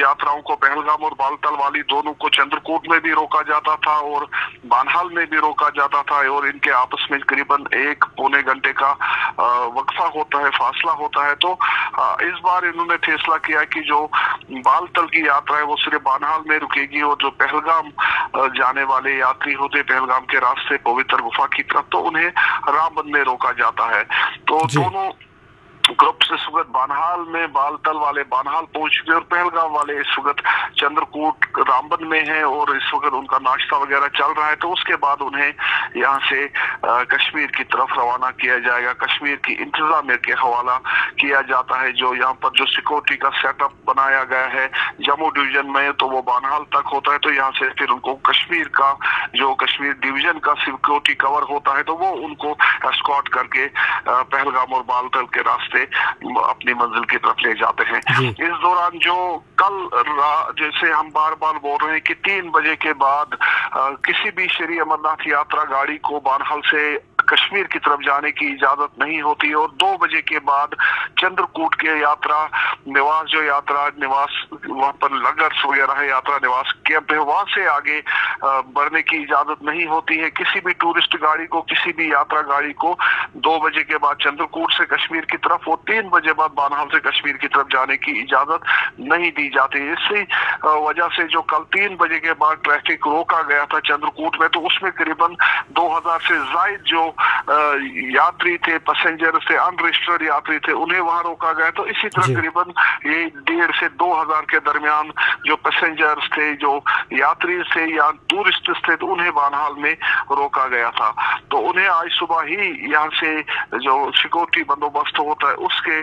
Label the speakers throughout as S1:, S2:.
S1: यात्राओं को पहलगाम और बालतल वाली दोनों को चंद्रकूट में भी रोका जाता था और बानहाल में भी रोका जाता था और इनके आपस में करीबन 1-पौने घंटे का वक्फा होता है, फासला होता है। तो इस बार इन्होंने फैसला किया कि जो बालतल की यात्रा है वो सिर्फ बानहाल में रुकेगी और जो पहलगाम जाने वाले यात्री होते पहलगाम के रास्ते पवित्र गुफा की तरफ, तो उन्हें रामबन में रोका जाता है। तो दोनों ग्रुप्स इस वक्त बानहाल में, बालतल वाले बानहाल पहुंच चुके और पहलगाम वाले इस वक्त चंद्रकूट रामबन में हैं और इस वक्त उनका नाश्ता वगैरह चल रहा है। तो उसके बाद उन्हें यहाँ से कश्मीर की तरफ रवाना किया जाएगा। कश्मीर की इंतजामिया के हवाला किया जाता है। जो यहाँ पर जो सिक्योरिटी का सेटअप बनाया गया है जम्मू डिवीजन में, तो वो बानहाल तक होता है। तो यहाँ से फिर उनको कश्मीर का जो कश्मीर डिवीजन का सिक्योरिटी कवर होता है, तो वो उनको एस्कॉर्ट करके पहलगाम और बालतल के रास्ते अपनी मंजिल की तरफ ले जाते हैं। इस दौरान जो कल जैसे हम बार बार बोल रहे हैं कि 3 बजे के बाद किसी भी श्री अमरनाथ यात्रा गाड़ी को बानहाल से कश्मीर की तरफ जाने की इजाजत नहीं होती और 2 बजे के बाद चंद्रकूट के यात्रा निवास, जो यात्रा निवास वहां पर लगर्स वगैरह है, यात्रा निवास कैंप है, वहां से आगे बढ़ने की इजाजत नहीं होती है। किसी भी टूरिस्ट गाड़ी को, किसी भी यात्रा गाड़ी को 2 बजे के बाद चंद्रकूट से कश्मीर की तरफ और 3 बजे बाद बानहाल से कश्मीर की तरफ जाने की इजाजत नहीं दी जाती। इसी वजह से जो कल 3 बजे के बाद ट्रैफिक रोका गया था चंद्रकूट में, तो उसमें करीबन 2000 से जायद जो यात्री थे, पैसेंजर थे, अनरजिस्टर्ड यात्री थे, उन्हें वहां रोका गया। तो इसी तरह करीबन ये 1,500 से 2,000 के दरमियान जो पैसेंजर्स थे, जो यात्री थे या टूरिस्ट थे, तो उन्हें बानहाल में रोका गया था। तो उन्हें आज सुबह ही यहाँ से जो सिक्योरिटी बंदोबस्त होता है उसके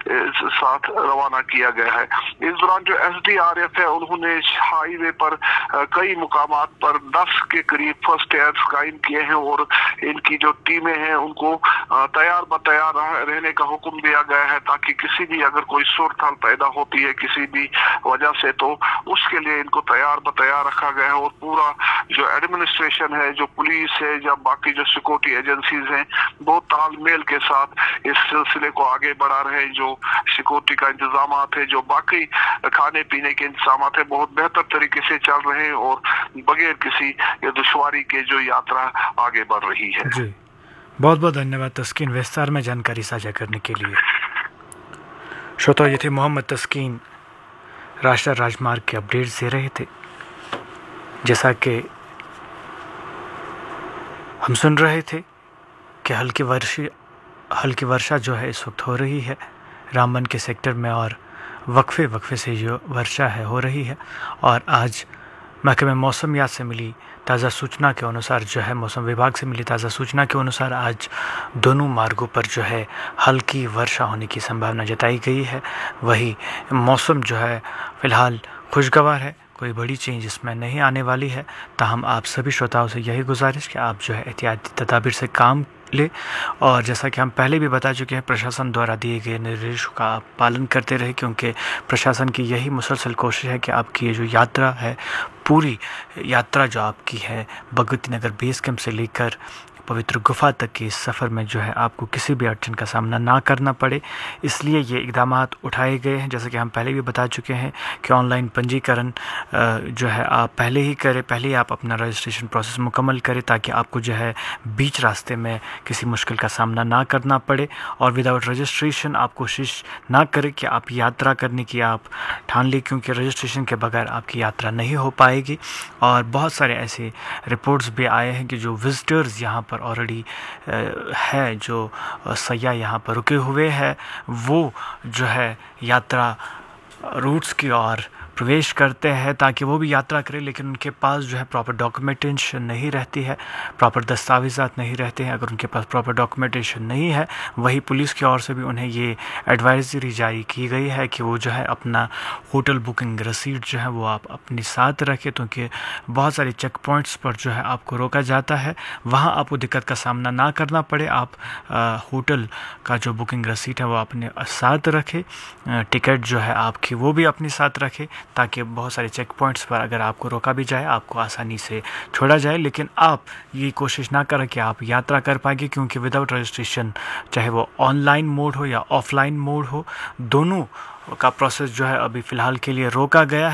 S1: साथ रवाना किया गया है। इस दौरान जो SDRF है उन्होंने हाईवे पर कई मुकामात पर 10 के करीब फर्स्ट एयर्स कायम किए हैं और इनकी जो टीमें हैं उनको तैयार बतैयार रहने का हुक्म दिया गया है, ताकि किसी भी अगर कोई सूरत हाल पैदा होती है किसी भी वजह से, तो उसके लिए इनको तैयार बतैयार रखा गया है। और पूरा जो एडमिनिस्ट्रेशन है, जो पुलिस है, या बाकी जो सिक्योरिटी एजेंसीज हैं, बहुत तालमेल के साथ इस सिलसिले को आगे बढ़ा रहे हैं। जो सिक्योरिटी का इंतजाम है, जो बाकी खाने पीने के इंतजाम है, बहुत बेहतर तरीके से चल रहे हैं और बगैर किसी दुश्वारी के जो यात्रा आगे बढ़ रही है।
S2: जी, बहुत बहुत धन्यवाद तस्कीन विस्तार में जानकारी साझा करने के लिए। श्रोता, ये थे मोहम्मद तस्कीन राष्ट्रीय राजमार्ग के अपडेट दे रहे थे। जैसा कि हम सुन रहे थे कि हल्की वर्षा जो है इस वक्त हो रही है रामबन के सेक्टर में और वक्फे से जो वर्षा है हो रही है। और आज महकमे मौसमियात से मिली ताज़ा सूचना के अनुसार जो है, मौसम विभाग से मिली ताज़ा सूचना के अनुसार आज दोनों मार्गों पर जो है हल्की वर्षा होने की संभावना जताई गई है। वही मौसम जो है फ़िलहाल खुशगवार है, कोई बड़ी चेंज इसमें नहीं आने वाली है। ताहम आप सभी श्रोताओं से यही गुजारिश कि आप जो है एहतियाती तदाबीर से काम ले और जैसा कि हम पहले भी बता चुके हैं, प्रशासन द्वारा दिए गए निर्देशों का आप पालन करते रहे, क्योंकि प्रशासन की यही मुसलसल कोशिश है कि आपकी ये जो यात्रा है, पूरी यात्रा जो आपकी है भगवती नगर बेस कैंप से लेकर पवित्र गुफा तक के इस सफ़र में जो है आपको किसी भी अड़चन का सामना ना करना पड़े, इसलिए ये इक़दाम उठाए गए हैं। जैसे कि हम पहले भी बता चुके हैं कि ऑनलाइन पंजीकरण जो है आप पहले ही करें, पहले ही आप अपना रजिस्ट्रेशन प्रोसेस मुकम्मल करें, ताकि आपको जो है बीच रास्ते में किसी मुश्किल का सामना ना करना पड़े। और विदाउट रजिस्ट्रेशन आप कोशिश ना करें कि आप यात्रा करने की आप ठान लें, क्योंकि रजिस्ट्रेशन के बगैर आपकी यात्रा नहीं हो पाएगी। और बहुत सारे ऐसे रिपोर्ट्स भी आए हैं कि जो विजिटर्स यहाँ पर ऑलरेडी है, जो सयाह यहाँ पर रुके हुए हैं, वो जो है यात्रा रूट्स की ओर प्रवेश करते हैं ताकि वो भी यात्रा करें, लेकिन उनके पास जो है प्रॉपर डॉक्यूमेंटेशन नहीं रहती है, प्रॉपर दस्तावेज़ात नहीं रहते हैं। अगर उनके पास प्रॉपर डॉक्यूमेंटेशन नहीं है, वही पुलिस की ओर से भी उन्हें ये एडवाइजरी जारी की गई है कि वो जो है अपना होटल बुकिंग रसीद जो है वो आप अपने साथ रखें, क्योंकि बहुत सारे चेक पॉइंट्स पर जो है आपको रोका जाता है, वहाँ आपको दिक्कत का सामना ना करना पड़े। आप होटल का जो बुकिंग रसीद है वो अपने साथ रखें, टिकट जो है आपकी वो भी अपने साथ रखें, ताकि बहुत सारे चेक पॉइंट्स पर अगर आपको रोका भी जाए आपको आसानी से छोड़ा जाए। लेकिन आप ये कोशिश ना करें कि आप यात्रा कर पाएंगे, क्योंकि विदाउट रजिस्ट्रेशन, चाहे वो ऑनलाइन मोड हो या ऑफलाइन मोड हो, दोनों का प्रोसेस जो है अभी फ़िलहाल के लिए रोका गया है।